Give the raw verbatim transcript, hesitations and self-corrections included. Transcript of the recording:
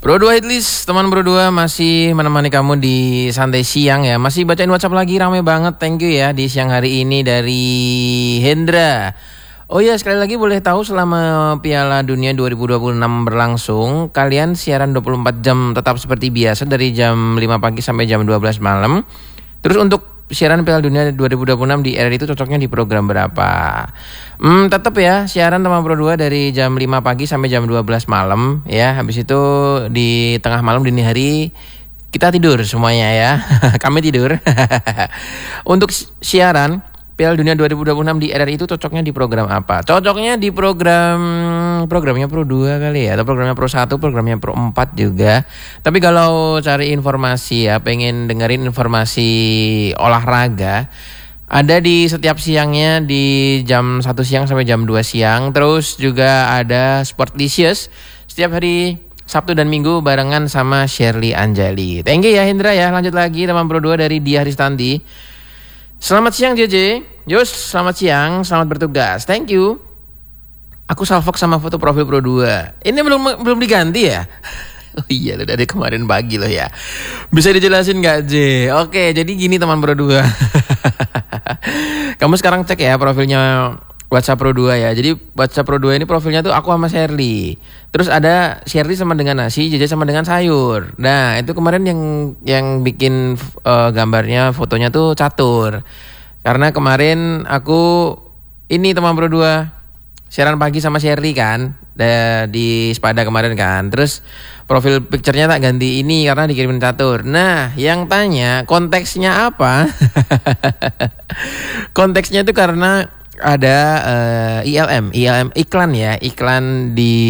Bro dua Hitlist, teman Bro dua masih menemani kamu di santai siang ya. Masih bacain WhatsApp lagi, rame banget. Thank you ya di siang hari ini dari Hendra. Oh ya, sekali lagi boleh tahu selama Piala Dunia dua ribu dua puluh enam berlangsung, kalian siaran dua puluh empat jam tetap seperti biasa dari jam lima pagi sampai jam dua belas malam. Terus untuk siaran Piala Dunia dua ribu dua puluh enam di R R I itu cocoknya di program berapa? Hmm, tetap ya siaran teman Pro dua dari jam lima pagi sampai jam dua belas malam ya. Habis itu di tengah malam dini hari kita tidur semuanya ya. Kami tidur. Untuk siaran Piala Dunia dua ribu dua puluh enam di R R I itu cocoknya di program apa? Cocoknya di program programnya Pro dua kali ya, atau programnya Pro satu, programnya Pro empat juga. Tapi kalau cari informasi ya, pengen dengerin informasi olahraga, ada di setiap siangnya di jam satu siang sampai jam dua siang. Terus juga ada Sportlicious setiap hari Sabtu dan Minggu barengan sama Shirley Anjali. Thank you ya Hendra ya. Lanjut lagi teman Pro dua dari Dia Haristanti. Selamat siang J J. Yus, selamat siang, selamat bertugas. Thank you. Aku salvok sama foto profil Pro dua. Ini belum belum diganti ya? Oh iya, udah dari kemarin pagi loh ya. Bisa dijelasin gak J? Oke, jadi gini teman Pro dua. Kamu sekarang cek ya profilnya WhatsApp Pro dua ya. Jadi WhatsApp Pro dua ini profilnya tuh aku sama Shirley. Terus ada Shirley sama dengan nasi, J J sama dengan sayur. Nah, itu kemarin yang yang bikin uh, gambarnya, fotonya tuh catur. Karena kemarin aku ini teman Pro dua siaran pagi sama Shirley kan di Spada kemarin kan. Terus profil picture-nya tak ganti ini karena dikirimin catur. Nah, yang tanya konteksnya apa? Konteksnya itu karena ada uh, I L M, I L M iklan ya, iklan di